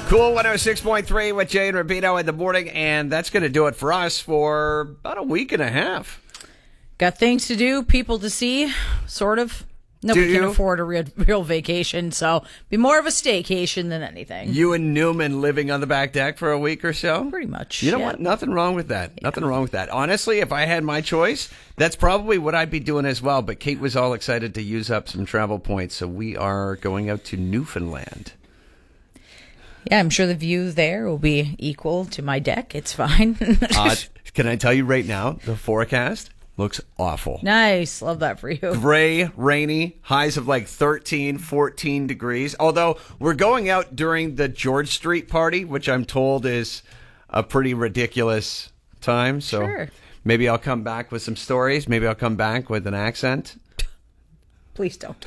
Cool 106.3 with Jay and Rubino in the morning, and that's going to do it for us for about a week and a half. Got things to do, people to see, sort of. Nobody can afford a real vacation, so be more of a staycation than anything. You and Newman living on the back deck for a week or so? Pretty much. You know what? Nothing wrong with that. Yeah. Nothing wrong with that. Honestly, if I had my choice, that's probably what I'd be doing as well. But Kate was all excited to use up some travel points, so we are going out to Newfoundland. Yeah, I'm sure the view there will be equal to my deck. It's fine. Can I tell you right now, the forecast looks awful. Nice. Love that for you. Gray, rainy, highs of like 13, 14 degrees. Although we're going out during the George Street party, which I'm told is a pretty ridiculous time. So sure. Maybe I'll come back with some stories. Maybe I'll come back with an accent. Please don't.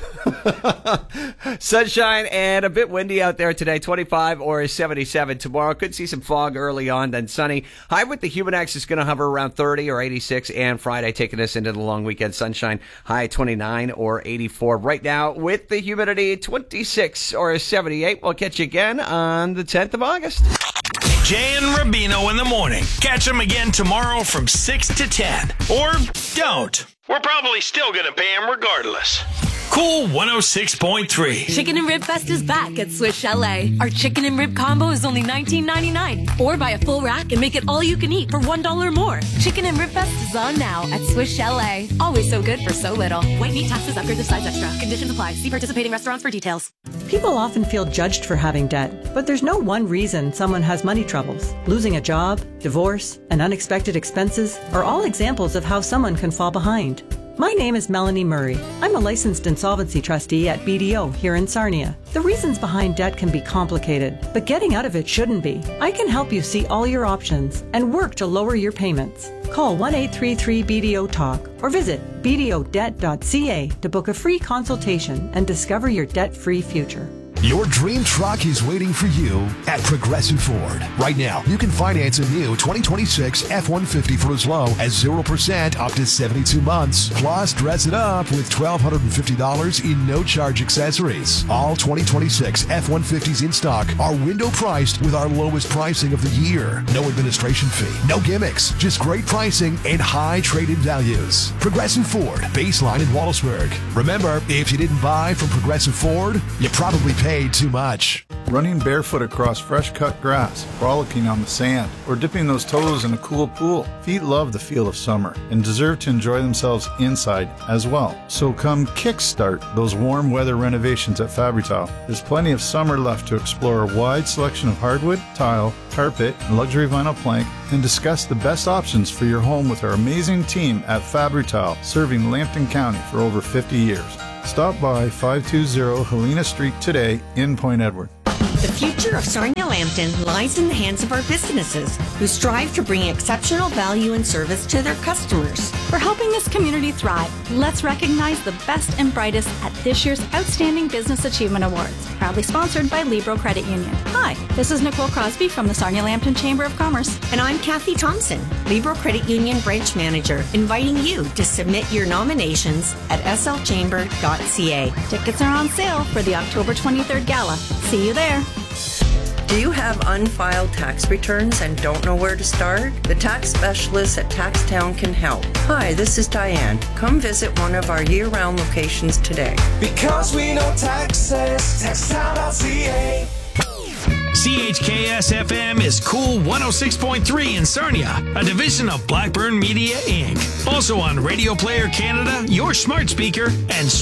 Sunshine and a bit windy out there today, 25 or 77. Tomorrow could see some fog early on, then sunny. High with the Humidex is going to hover around 30 or 86, and Friday taking us into the long weekend. Sunshine, high 29 or 84. Right now with the humidity, 26 or 78. We'll catch you again on the 10th of August. Jay and Rubino in the morning. Catch them again tomorrow from 6 to 10. Or don't. We're probably still going to pay them regardless. Cool 106.3. Chicken and Rib Fest is back at Swiss Chalet. Our chicken and rib combo is only $19.99. Or buy a full rack and make it all you can eat for $1 more. Chicken and Rib Fest is on now at Swiss Chalet. Always so good for so little. White meat, taxes, upgrade the size extra. Conditions apply. See participating restaurants for details. People often feel judged for having debt, but there's no one reason someone has money troubles. Losing a job, divorce, and unexpected expenses are all examples of how someone can fall behind. My name is Melanie Murray. I'm a licensed insolvency trustee at BDO here in Sarnia. The reasons behind debt can be complicated, but getting out of it shouldn't be. I can help you see all your options and work to lower your payments. Call 1-833-BDO-TALK or visit bdodebt.ca to book a free consultation and discover your debt-free future. Your dream truck is waiting for you at Progressive Ford. Right now, you can finance a new 2026 F-150 for as low as 0% up to 72 months. Plus, dress it up with $1,250 in no-charge accessories. All 2026 F-150s in stock are window priced with our lowest pricing of the year. No administration fee, no gimmicks, just great pricing and high trade-in values. Progressive Ford, baseline in Wallaceburg. Remember, if you didn't buy from Progressive Ford, you probably paid too much. Running barefoot across fresh-cut grass, frolicking on the sand, or dipping those toes in a cool pool. Feet love the feel of summer and deserve to enjoy themselves inside as well. So come kickstart those warm weather renovations at Fabri-Tile. There's plenty of summer left to explore a wide selection of hardwood, tile, carpet, and luxury vinyl plank, and discuss the best options for your home with our amazing team at Fabri-Tile, serving Lambton County for over 50 years. Stop by 520 Helena Street today in Point Edward. The future of Sarnia Lambton lies in the hands of our businesses who strive to bring exceptional value and service to their customers. For helping this community thrive, let's recognize the best and brightest at this year's Outstanding Business Achievement Awards, proudly sponsored by Libro Credit Union. Hi, this is Nicole Crosby from the Sarnia Lambton Chamber of Commerce. And I'm Kathy Thompson, Libro Credit Union Branch Manager, inviting you to submit your nominations at slchamber.ca. Tickets are on sale for the October 23rd Gala. See you there. Do you have unfiled tax returns and don't know where to start? The tax specialists at TaxTown can help. Hi, this is Diane. Come visit one of our year-round locations today. Because we know taxes, TaxTown.ca. CHKS-FM is Cool 106.3 in Sarnia, a division of Blackburn Media, Inc. Also on Radio Player Canada, your smart speaker, and